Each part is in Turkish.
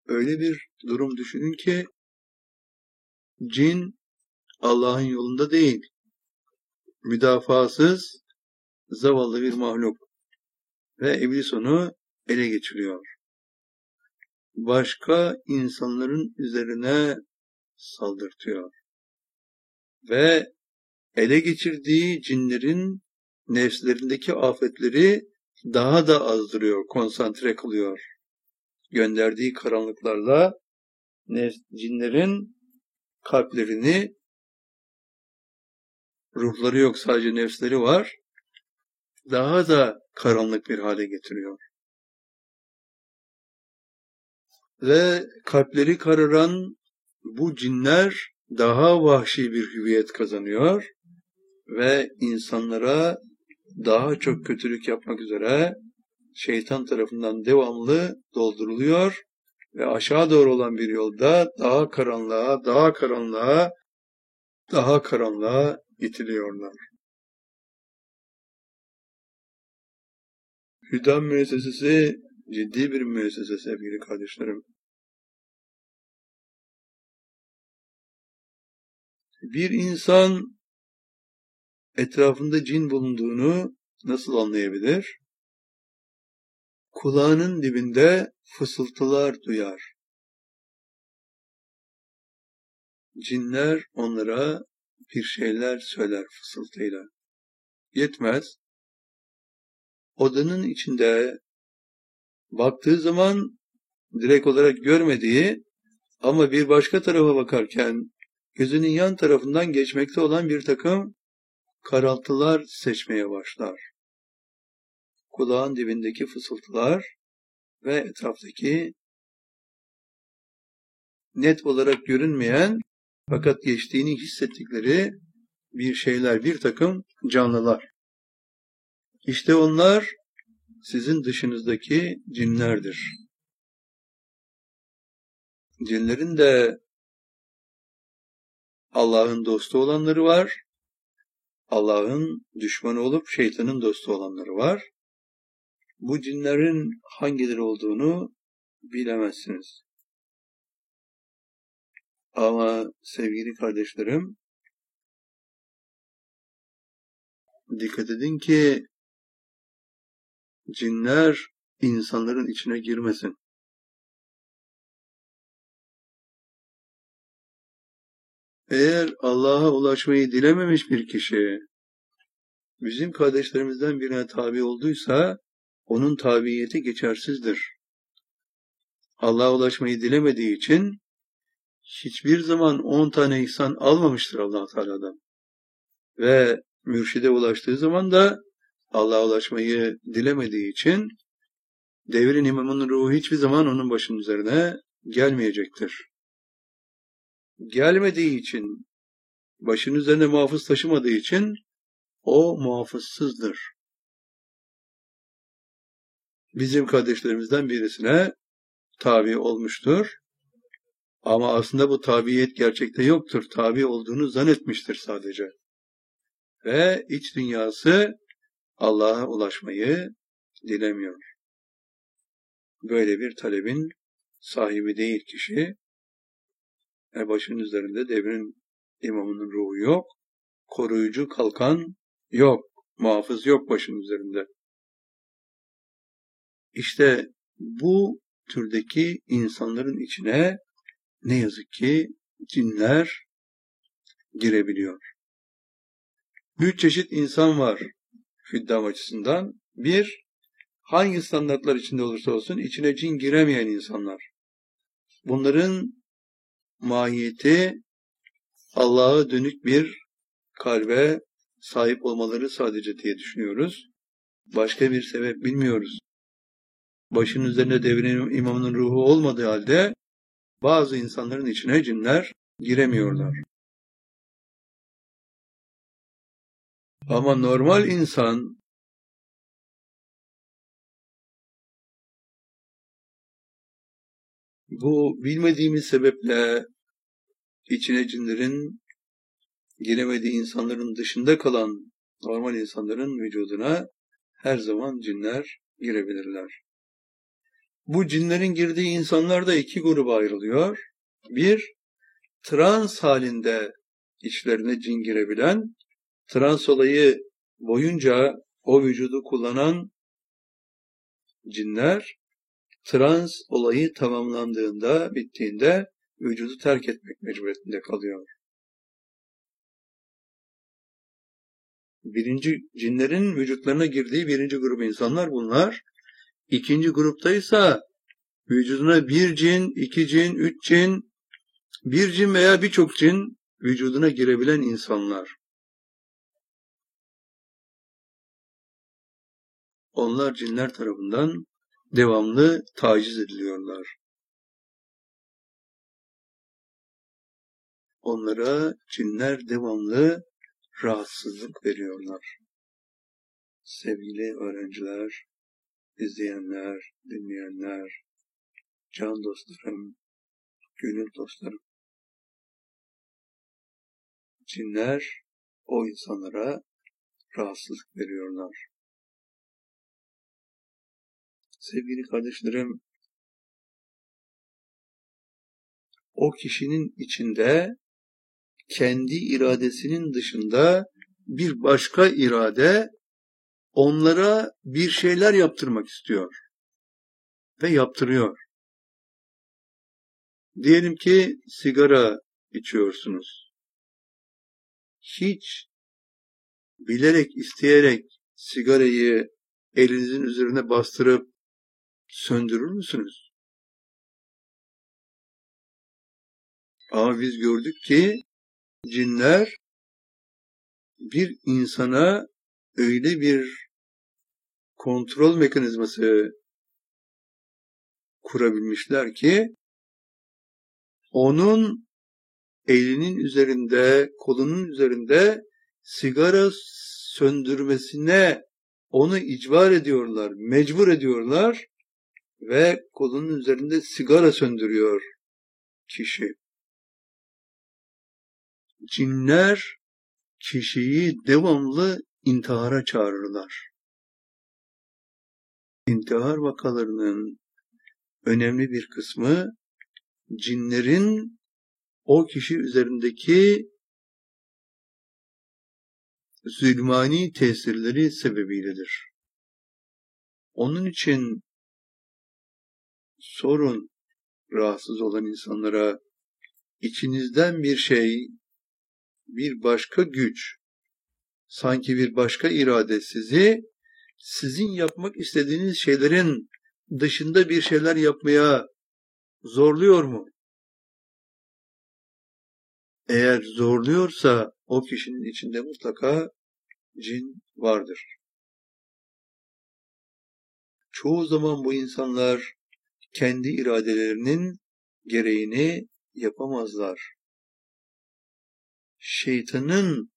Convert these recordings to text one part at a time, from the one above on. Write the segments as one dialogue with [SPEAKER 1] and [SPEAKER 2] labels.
[SPEAKER 1] Öyle bir durum düşünün ki cin Allah'ın yolunda değil, müdafasız, zavallı bir mahluk ve iblis onu ele geçiriyor. Başka insanların üzerine saldırtıyor ve ele geçirdiği cinlerin nefslerindeki afetleri daha da azdırıyor, konsantre kılıyor. Gönderdiği karanlıklarla cinlerin kalplerini, ruhları yok, sadece nefsleri var, daha da karanlık bir hale getiriyor. Ve kalpleri kararan bu cinler daha vahşi bir hüviyet kazanıyor ve insanlara daha çok kötülük yapmak üzere şeytan tarafından devamlı dolduruluyor ve aşağı doğru olan bir yolda daha karanlığa, daha karanlığa, daha karanlığa itiliyorlar. Hüdam müessesesi ciddi bir müessese sevgili kardeşlerim. Bir insan etrafında cin bulunduğunu nasıl anlayabilir? Kulağının dibinde fısıltılar duyar. Cinler onlara bir şeyler söyler fısıltıyla. Yetmez. Odanın içinde baktığı zaman direkt olarak görmediği ama bir başka tarafa bakarken gözünün yan tarafından geçmekte olan bir takım karaltılar seçmeye başlar. Kulağın dibindeki fısıltılar ve etraftaki net olarak görünmeyen fakat geçtiğini hissettikleri bir şeyler, bir takım canlılar. İşte onlar sizin dışınızdaki cinlerdir. Cinlerin de Allah'ın dostu olanları var, Allah'ın düşmanı olup şeytanın dostu olanları var. Bu cinlerin hangileri olduğunu bilemezsiniz. Ama sevgili kardeşlerim, dikkat edin ki cinler insanların içine girmesin. Eğer Allah'a ulaşmayı dilememiş bir kişi, bizim kardeşlerimizden birine tabi olduysa, onun tabiyeti geçersizdir. Allah'a ulaşmayı dilemediği için, hiçbir zaman 10 tane ihsan almamıştır Allah Teala'dan. Ve mürşide ulaştığı zaman da, Allah'a ulaşmayı dilemediği için, devrin imamının ruhu hiçbir zaman onun başının üzerine gelmeyecektir. Gelmediği için, başının üzerine muhafız taşımadığı için, o muhafızsızdır. Bizim kardeşlerimizden birisine tabi olmuştur. Ama aslında bu tabiyet gerçekte yoktur. Tabi olduğunu zannetmiştir sadece. Ve iç dünyası Allah'a ulaşmayı dilemiyor. Böyle bir talebin sahibi değil kişi. Başının üzerinde devrin imamının ruhu yok. Koruyucu kalkan yok. Muhafız yok başının üzerinde. İşte bu türdeki insanların içine ne yazık ki cinler girebiliyor. 3 çeşit insan var hüddam açısından. Bir, hangi standartlar içinde olursa olsun içine cin giremeyen insanlar. Bunların mahiyeti Allah'a dönük bir kalbe sahip olmaları sadece diye düşünüyoruz. Başka bir sebep bilmiyoruz. Başının üzerinde devrin imamının ruhu olmadığı halde bazı insanların içine cinler giremiyorlar. Ama normal insan bu bilmediğimiz sebeple içine cinlerin giremediği insanların dışında kalan normal insanların vücuduna her zaman cinler girebilirler. Bu cinlerin girdiği insanlar da iki gruba ayrılıyor. Bir, trans halinde içlerine cin girebilen, trans olayı boyunca o vücudu kullanan cinler, trans olayı tamamlandığında, bittiğinde vücudu terk etmek mecburiyetinde kalıyor. Cinlerin vücutlarına girdiği birinci grup insanlar bunlar. İkinci gruptaysa vücuduna bir cin, iki cin, üç cin, bir cin veya birçok cin vücuduna girebilen insanlar. Onlar cinler tarafından devamlı taciz ediliyorlar. Onlara cinler devamlı rahatsızlık veriyorlar. Sevgili öğrenciler, izleyenler, dinleyenler, can dostlarım, gönül dostlarım. Cinler o insanlara rahatsızlık veriyorlar. Sevgili kardeşlerim, o kişinin içinde kendi iradesinin dışında bir başka irade onlara bir şeyler yaptırmak istiyor ve yaptırıyor. Diyelim ki sigara içiyorsunuz. Hiç bilerek, isteyerek sigarayı elinizin üzerine bastırıp söndürür müsünüz? Ama biz gördük ki cinler bir insana öyle bir kontrol mekanizması kurabilmişler ki onun elinin üzerinde, kolunun üzerinde sigara söndürmesine onu icbar ediyorlar, mecbur ediyorlar ve kolunun üzerinde sigara söndürüyor kişi. Cinler kişiyi devamlı intihara çağırırlar. İntihar vakalarının önemli bir kısmı cinlerin o kişi üzerindeki zulmani tesirleri sebebiyledir. Onun için sorun rahatsız olan insanlara içinizden bir şey, bir başka güç, sanki bir başka irade sizi sizin yapmak istediğiniz şeylerin dışında bir şeyler yapmaya zorluyor mu? Eğer zorluyorsa o kişinin içinde mutlaka cin vardır. Çoğu zaman bu insanlar kendi iradelerinin gereğini yapamazlar. Şeytanın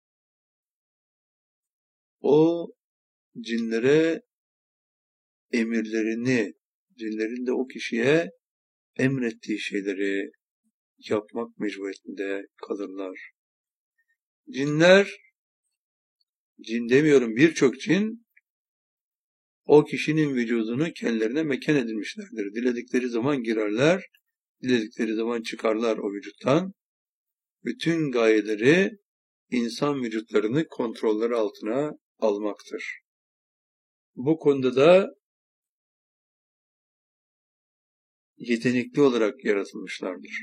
[SPEAKER 1] o cinlere emirlerini, cinlerin de o kişiye emrettiği şeyleri yapmak mecburiyetinde kalırlar. Cinler, cin demiyorum birçok cin, o kişinin vücudunu kendilerine mekan edilmişlerdir. Diledikleri zaman girerler, diledikleri zaman çıkarlar o vücuttan. Bütün gayeleri insan vücutlarını kontrolleri altına almaktır. Bu konuda da yetenekli olarak yaratılmışlardır.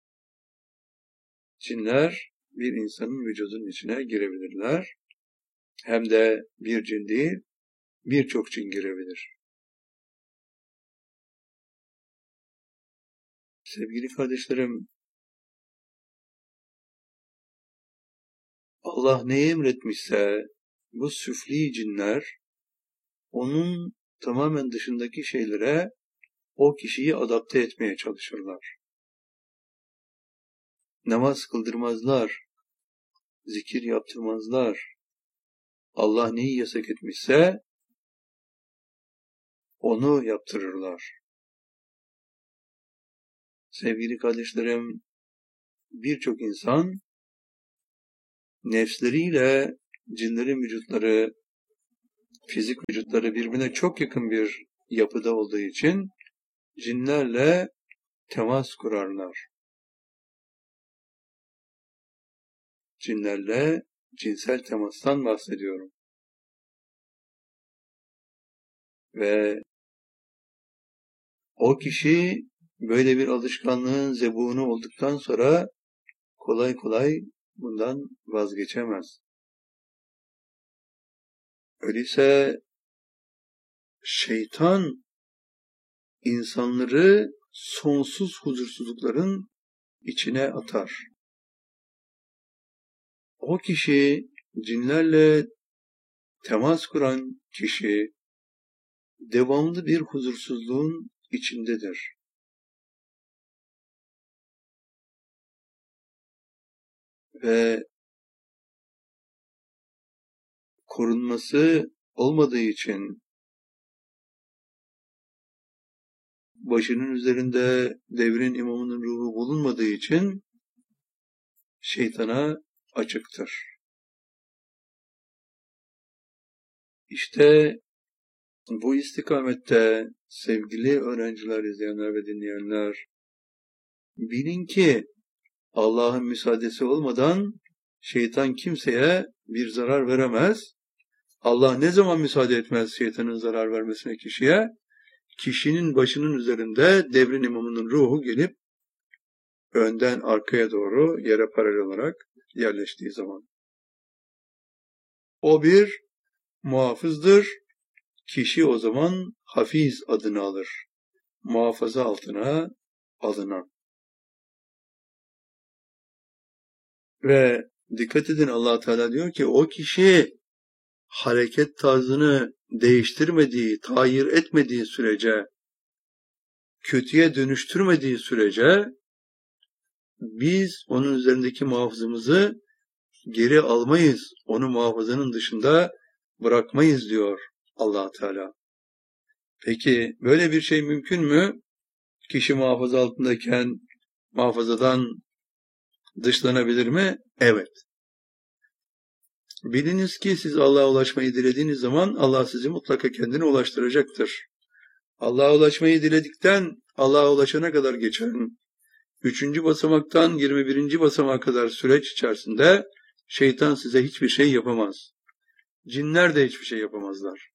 [SPEAKER 1] Cinler bir insanın vücudunun içine girebilirler. Hem de bir cin değil, birçok cin girebilir. Sevgili kardeşlerim, Allah ne emretmişse bu süfli cinler onun tamamen dışındaki şeylere o kişiyi adapte etmeye çalışırlar. Namaz kıldırmazlar, zikir yaptırmazlar. Allah neyi yasak etmişse onu yaptırırlar. Sevgili kardeşlerim, birçok insan nefsleriyle cinlerin vücutları, fizik vücutları birbirine çok yakın bir yapıda olduğu için cinlerle temas kurarlar. Cinlerle cinsel temastan bahsediyorum. Ve o kişi böyle bir alışkanlığın zebunu olduktan sonra kolay kolay bundan vazgeçemez. Öyleyse şeytan insanları sonsuz huzursuzlukların içine atar. O kişi, cinlerle temas kuran kişi, devamlı bir huzursuzluğun içindedir. Ve korunması olmadığı için, başının üzerinde devrin imamının ruhu bulunmadığı için şeytana açıktır. İşte bu istikamette sevgili öğrenciler, izleyenler ve dinleyenler, bilin ki Allah'ın müsaadesi olmadan şeytan kimseye bir zarar veremez. Allah ne zaman müsaade etmez şeytanın zarar vermesine kişiye? Kişinin başının üzerinde devrin imamının ruhu gelip önden arkaya doğru yere paralel olarak yerleştiği zaman. O bir muhafızdır. Kişi o zaman hafiz adını alır. Muhafaza altına alınan. Ve dikkat edin, Allah Teala diyor ki o kişi hareket tarzını değiştirmediği, tayir etmediği sürece, kötüye dönüştürmediği sürece biz onun üzerindeki muhafızımızı geri almayız. Onu muhafazanın dışında bırakmayız diyor Allah Teala. Peki böyle bir şey mümkün mü? Kişi muhafaza altındayken muhafazadan dışlanabilir mi? Evet. Biliniz ki siz Allah'a ulaşmayı dilediğiniz zaman Allah sizi mutlaka kendine ulaştıracaktır. Allah'a ulaşmayı diledikten Allah'a ulaşana kadar geçen 3. basamaktan 21. basamağa kadar süreç içerisinde şeytan size hiçbir şey yapamaz. Cinler de hiçbir şey yapamazlar.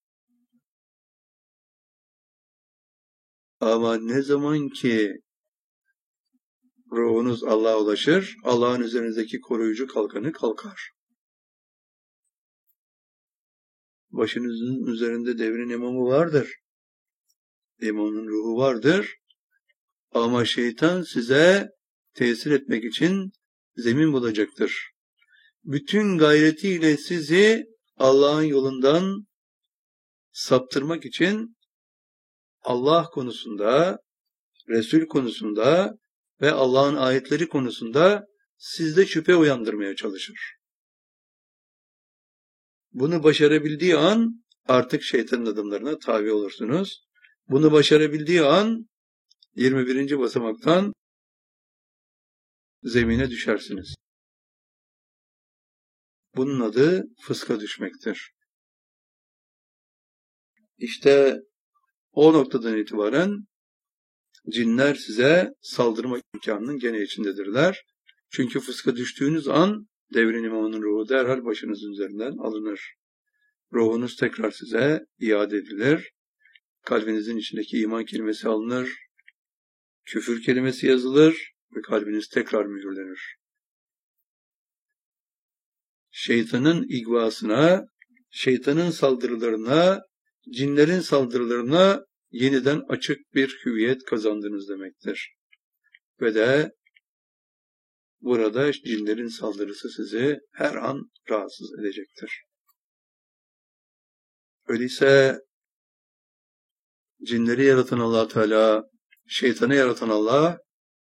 [SPEAKER 1] Ama ne zaman ki ruhunuz Allah'a ulaşır, Allah'ın üzerinizdeki koruyucu kalkanı kalkar. Başınızın üzerinde devrin imamı vardır. İmamın ruhu vardır. Ama şeytan size tesir etmek için zemin bulacaktır. Bütün gayretiyle sizi Allah'ın yolundan saptırmak için Allah konusunda, Resul konusunda ve Allah'ın ayetleri konusunda sizde şüphe uyandırmaya çalışır. Bunu başarabildiği an artık şeytanın adımlarına tabi olursunuz. Bunu başarabildiği an 21. basamaktan zemine düşersiniz. Bunun adı fıska düşmektir. İşte o noktadan itibaren cinler size saldırma imkanının gene içindedirler. Çünkü fıska düştüğünüz an devrin imamının ruhu derhal başınızın üzerinden alınır. Ruhunuz tekrar size iade edilir. Kalbinizin içindeki iman kelimesi alınır. Küfür kelimesi yazılır ve kalbiniz tekrar mühürlenir. Şeytanın igvasına, şeytanın saldırılarına, cinlerin saldırılarına yeniden açık bir hüviyet kazandınız demektir. Ve de burada cinlerin saldırısı sizi her an rahatsız edecektir. Öyleyse cinleri yaratan Allah Teala, şeytanı yaratan Allah,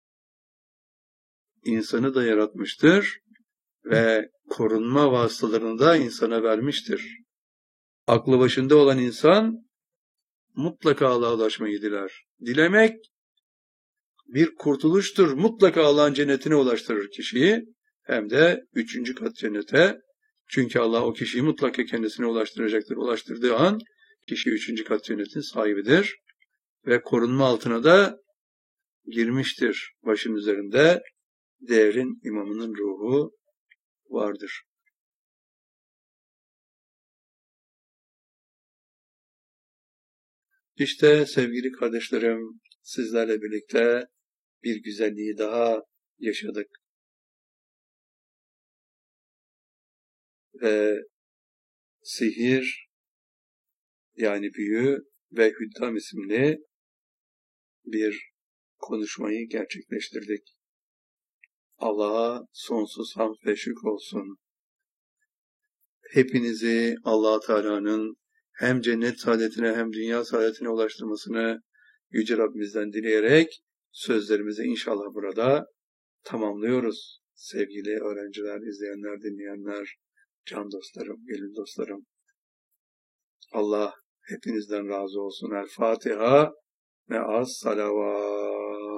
[SPEAKER 1] insanı da yaratmıştır ve korunma vasıtalarını da insana vermiştir. Aklı başında olan insan mutlaka Allah'a ulaşmayı diler. Dilemek bir kurtuluştur. Mutlaka Allah'ın cennetine ulaştırır kişiyi. Hem de 3. kat cennete. Çünkü Allah o kişiyi mutlaka kendisine ulaştıracaktır. Ulaştırdığı an kişi 3. kat cennetin sahibidir. ve korunma altına da girmiştir. Başın üzerinde devrin imamının ruhu vardır. İşte sevgili kardeşlerim, sizlerle birlikte bir güzelliği daha yaşadık. Ve sihir, yani büyü ve hüddam isimli bir konuşmayı gerçekleştirdik. Allah'a sonsuz hamd ve şükür olsun. Hepinizi Allah Teala'nın hem cennet saadetine hem dünya saadetine ulaştırmasını Yüce Rabbimizden dileyerek sözlerimizi inşallah burada tamamlıyoruz. Sevgili öğrenciler, izleyenler, dinleyenler, can dostlarım, gönül dostlarım. Allah hepinizden razı olsun. El Fatiha ve as salavat.